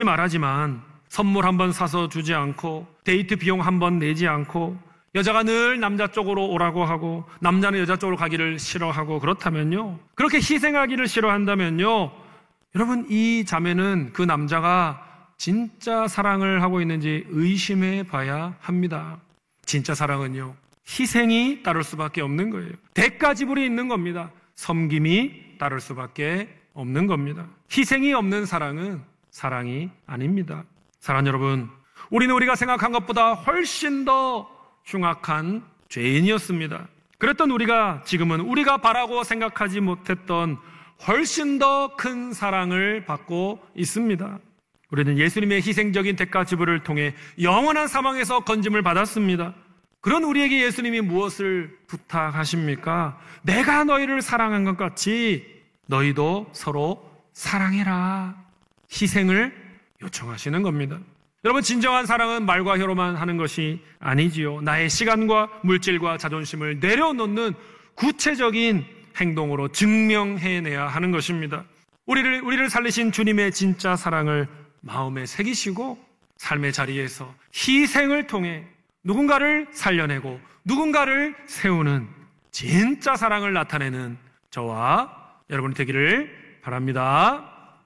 말하지만 선물 한번 사서 주지 않고 데이트 비용 한번 내지 않고 여자가 늘 남자 쪽으로 오라고 하고 남자는 여자 쪽으로 가기를 싫어하고 그렇다면요, 그렇게 희생하기를 싫어한다면요, 여러분, 이 자매는 그 남자가 진짜 사랑을 하고 있는지 의심해 봐야 합니다. 진짜 사랑은요, 희생이 따를 수밖에 없는 거예요. 대가 지불이 있는 겁니다. 섬김이 따를 수밖에 없는 겁니다. 희생이 없는 사랑은 사랑이 아닙니다. 사랑하는 여러분, 우리는 우리가 생각한 것보다 훨씬 더 흉악한 죄인이었습니다. 그랬던 우리가 지금은 우리가 바라고 생각하지 못했던 훨씬 더 큰 사랑을 받고 있습니다. 우리는 예수님의 희생적인 대가 지불을 통해 영원한 사망에서 건짐을 받았습니다. 그런 우리에게 예수님이 무엇을 부탁하십니까? 내가 너희를 사랑한 것 같이 너희도 서로 사랑해라. 희생을 요청하시는 겁니다. 여러분, 진정한 사랑은 말과 혀로만 하는 것이 아니지요. 나의 시간과 물질과 자존심을 내려놓는 구체적인 행동으로 증명해내야 하는 것입니다. 우리를 살리신 주님의 진짜 사랑을 마음에 새기시고 삶의 자리에서 희생을 통해 누군가를 살려내고 누군가를 세우는 진짜 사랑을 나타내는 저와 여러분이 되기를 바랍니다.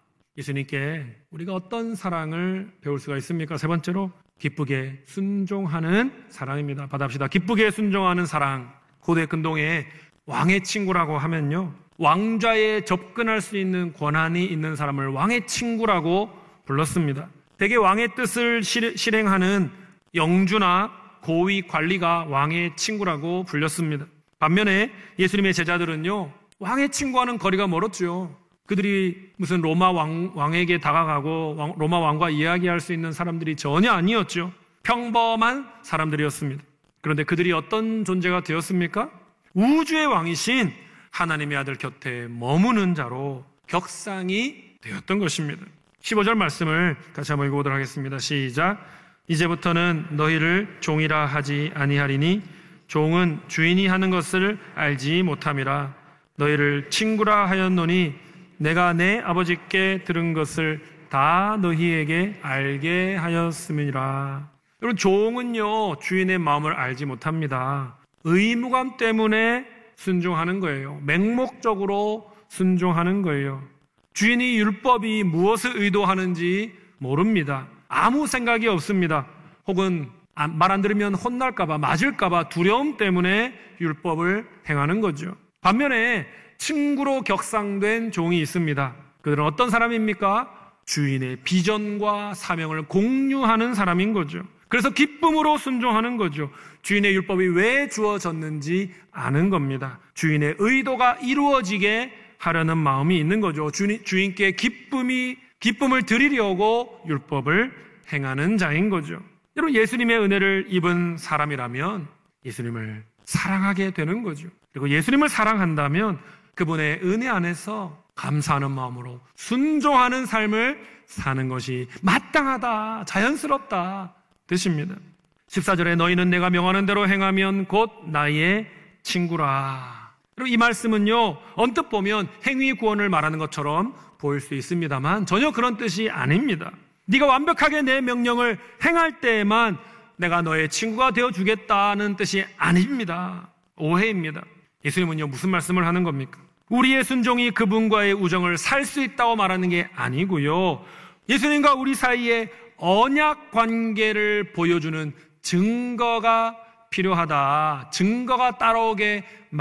예수님께 우리가 어떤 사랑을 배울 수가 있습니까? 세 번째로 기쁘게 순종하는 사랑입니다. 받아봅시다. 기쁘게 순종하는 사랑. 고대 근동에 왕의 친구라고 하면요, 왕좌에 접근할 수 있는 권한이 있는 사람을 왕의 친구라고 불렀습니다. 대개 왕의 뜻을 실행하는 영주나 고위 관리가 왕의 친구라고 불렸습니다. 반면에 예수님의 제자들은요, 왕의 친구와는 거리가 멀었죠. 그들이 무슨 로마 왕에게 다가가고 로마 왕과 이야기할 수 있는 사람들이 전혀 아니었죠. 평범한 사람들이었습니다. 그런데 그들이 어떤 존재가 되었습니까? 우주의 왕이신 하나님의 아들 곁에 머무는 자로 격상이 되었던 것입니다. 15절 말씀을 같이 한번 읽어보도록 하겠습니다. 시작. 이제부터는 너희를 종이라 하지 아니하리니 종은 주인이 하는 것을 알지 못함이라. 너희를 친구라 하였노니 내가 내 아버지께 들은 것을 다 너희에게 알게 하였음이라. 여러분, 종은요, 주인의 마음을 알지 못합니다. 의무감 때문에 순종하는 거예요. 맹목적으로 순종하는 거예요. 주인이 율법이 무엇을 의도하는지 모릅니다. 아무 생각이 없습니다. 혹은 말 안 들으면 혼날까봐, 맞을까봐 두려움 때문에 율법을 행하는 거죠. 반면에 친구로 격상된 종이 있습니다. 그들은 어떤 사람입니까? 주인의 비전과 사명을 공유하는 사람인 거죠. 그래서 기쁨으로 순종하는 거죠. 주인의 율법이 왜 주어졌는지 아는 겁니다. 주인의 의도가 이루어지게 하려는 마음이 있는 거죠. 주인께 기쁨을 드리려고 율법을 행하는 자인 거죠. 여러분, 예수님의 은혜를 입은 사람이라면 예수님을 사랑하게 되는 거죠. 그리고 예수님을 사랑한다면 그분의 은혜 안에서 감사하는 마음으로 순종하는 삶을 사는 것이 마땅하다, 자연스럽다 뜻입니다. 14절에 너희는 내가 명하는 대로 행하면 곧 나의 친구라. 그리고 이 말씀은요, 언뜻 보면 행위 구원을 말하는 것처럼 보일 수 있습니다만 전혀 그런 뜻이 아닙니다. 네가 완벽하게 내 명령을 행할 때에만 내가 너의 친구가 되어주겠다는 뜻이 아닙니다. 오해입니다. 예수님은요, 무슨 말씀을 하는 겁니까? 우리의 순종이 그분과의 우정을 살 수 있다고 말하는 게 아니고요, 예수님과 우리 사이에 언약 관계를 보여주는 증거가 필요하다, 증거가 따라오게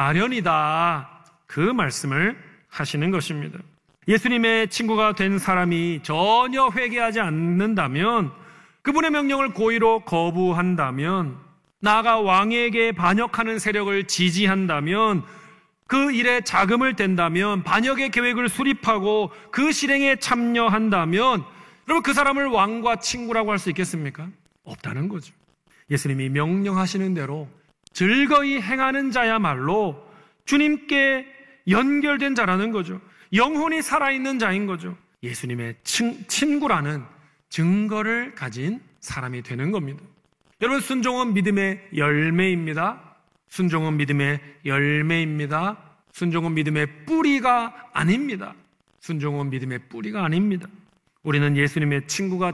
마련이다, 그 말씀을 하시는 것입니다. 예수님의 친구가 된 사람이 전혀 회개하지 않는다면, 그분의 명령을 고의로 거부한다면, 나아가 왕에게 반역하는 세력을 지지한다면, 그 일에 자금을 댄다면, 반역의 계획을 수립하고 그 실행에 참여한다면, 여러분, 그 사람을 왕과 친구라고 할 수 있겠습니까? 없다는 거죠. 예수님이 명령하시는 대로 즐거이 행하는 자야말로 주님께 연결된 자라는 거죠. 영혼이 살아있는 자인 거죠. 예수님의 친구라는 증거를 가진 사람이 되는 겁니다. 여러분, 순종은 믿음의 열매입니다. 순종은 믿음의 열매입니다. 순종은 믿음의 뿌리가 아닙니다. 순종은 믿음의 뿌리가 아닙니다. 우리는 예수님의 친구가